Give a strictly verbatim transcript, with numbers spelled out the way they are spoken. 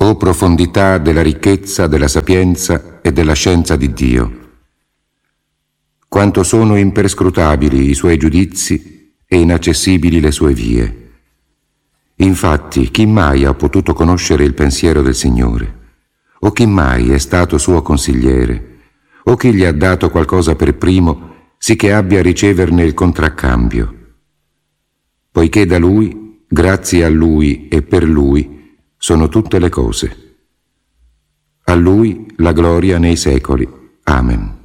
O profondità della ricchezza, della sapienza e della scienza di Dio! Quanto sono imperscrutabili i suoi giudizi e inaccessibili le sue vie! Infatti, chi mai ha potuto conoscere il pensiero del Signore? O chi mai è stato suo consigliere? O chi gli ha dato qualcosa per primo, sì che abbia a riceverne il contraccambio? Poiché da Lui, grazie a Lui e per Lui, sono tutte le cose. A Lui la gloria nei secoli. Amen.